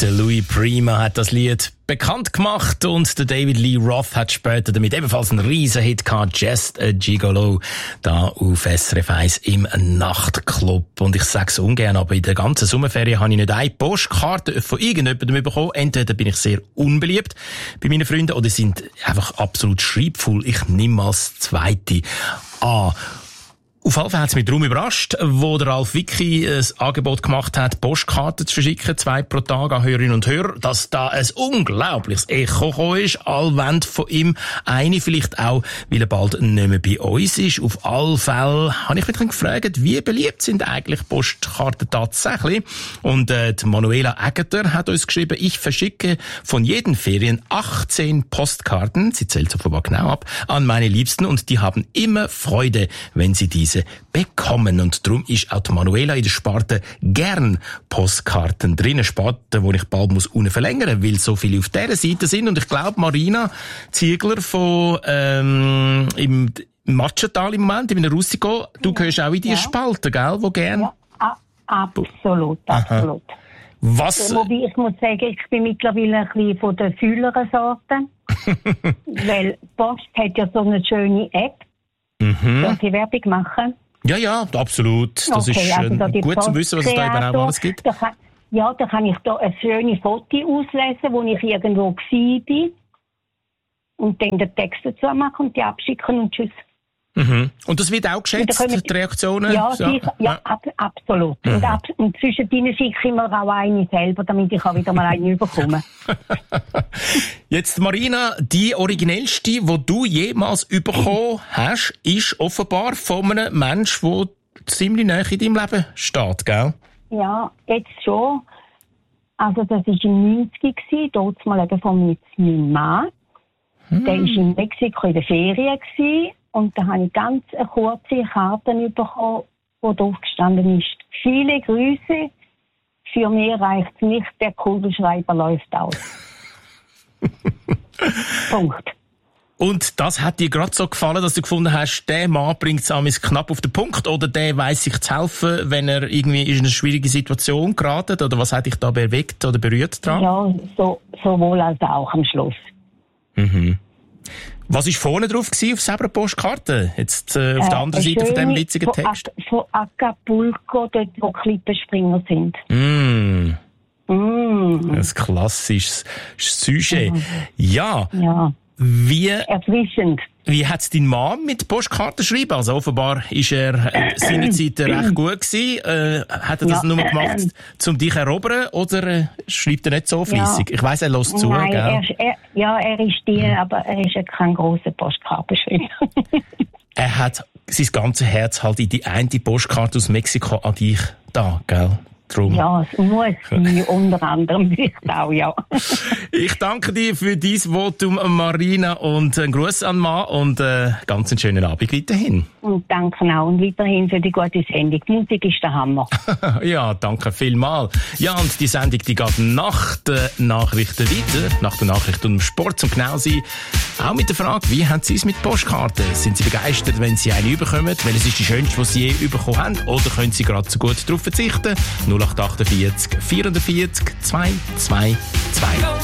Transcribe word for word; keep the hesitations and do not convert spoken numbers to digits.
Der Louis Prima hat das Lied bekannt gemacht und der David Lee Roth hat später damit ebenfalls einen riesen Hit gehabt, Just a Gigolo, da auf S R F eins im Nachtclub. Und ich sag's ungern, aber in der ganzen Sommerferien habe ich nicht eine Postkarte von irgendjemandem bekommen. Entweder bin ich sehr unbeliebt bei meinen Freunden oder sind einfach absolut schreibvoll. Ich nehme als zweite an. Auf jeden Fall hat es mich darum überrascht, wo der Ralf Wicki ein Angebot gemacht hat, Postkarten zu verschicken, zwei pro Tag an Hörerinnen und Hörer, dass da ein unglaubliches Echo gekommen ist. Allwend von ihm. Eine vielleicht auch, weil er bald nicht mehr bei uns ist. Auf alle Fälle habe ich mich dann gefragt, wie beliebt sind eigentlich Postkarten tatsächlich? Und äh, die Manuela Egger hat uns geschrieben, ich verschicke von jeden Ferien achtzehn Postkarten, sie zählt offenbar genau ab, an meine Liebsten und die haben immer Freude, wenn sie diese bekommen. Und darum ist auch die Manuela in der Sparte gern Postkarten drin. Eine Sparte, wo ich bald muss unten verlängern, weil so viele auf dieser Seite sind. Und ich glaube, Marina Ziegler von ähm, im Matschental im Moment, in einem Rustico, du ja. gehörst auch in diese ja. Spalte, gell, wo gern? Ja, a- absolut, absolut. Aha. Was? Wobei ich muss sagen, ich bin mittlerweile ein bisschen von der fühleren Sorte. Weil Post hat ja so eine schöne App. Mhm. Darf ich Werbung machen? Ja, ja, absolut. Das okay, ist also äh, gut zu wissen, was es da eben auch alles gibt. Da kann, ja, da kann ich da ein schönes Foto auslesen, wo ich irgendwo war. Und dann den Text dazu machen und die abschicken und tschüss. Mhm. Und das wird auch geschätzt, können, die Reaktionen? Ja, ja. Die, ja ab, absolut. Mhm. Und, ab, und zwischendrin schicke ich mir auch eine selber, damit ich auch wieder mal eine bekomme. Jetzt, Marina, die originellste, die du jemals bekommen hast, ist offenbar von einem Menschen, der ziemlich nahe in deinem Leben steht, gell? Ja, jetzt schon. Also das war im neunzig, dort mal eben von meinem Mann. Hm. Der war in Mexiko in der Ferien gewesen. Und da habe ich ganz eine kurze Karte bekommen, wo drauf gestanden ist: Viele Grüße, für mich reicht es nicht, der Kugelschreiber läuft aus. Punkt. Und das hat dir gerade so gefallen, dass du gefunden hast, der Mann bringt es knapp auf den Punkt oder der weiss sich zu helfen, wenn er irgendwie in eine schwierige Situation geratet? Oder was hat dich da bewegt oder berührt dran? Ja, so, sowohl als auch am Schluss. Mhm. Was war vorne drauf gewesen, auf selber Postkarte? Jetzt äh, auf äh, der anderen Seite von diesem witzigen von Text. Ac- von Acapulco, dort wo Klippenspringer sind. Mm. Mm. Ein klassisches Sujet. Mhm. Ja. ja. Wie, Erfrischend. Wie hat es dein Mann mit Postkarten geschrieben? Also offenbar ist er äh, seinerzeit recht gut gewesen. Äh, hat er das ja. nur gemacht, um dich zu erobern, oder äh, schreibt er nicht so fleissig? Ja. Ich weiss, er lässt zu, Nein, gell? Er, er, ja, er ist die, mhm. aber er ist ja kein grosser Postkartenschreiber. Er hat sein ganzes Herz halt in die eine Postkarte aus Mexiko an dich da, gell? Drum. Ja, es muss sein, unter anderem vielleicht auch, ja. Ich danke dir für dein Votum, Marina, und einen Gruß an Mann und äh, ganz einen schönen Abend weiterhin. Und danke auch und weiterhin für die gute Sendung. Die Musik ist der Hammer. Ja, danke vielmals. Ja, und die Sendung, die geht nach den Nachrichten weiter, nach den Nachrichten und dem Sport zum genau sein. Auch mit der Frage, wie haben Sie es mit Postkarten? Sind Sie begeistert, wenn Sie eine bekommen? Welches ist die schönste, die Sie je bekommen haben? Oder können Sie gerade so gut darauf verzichten? null acht acht vier, vierundvierzig, zwei zwei zwei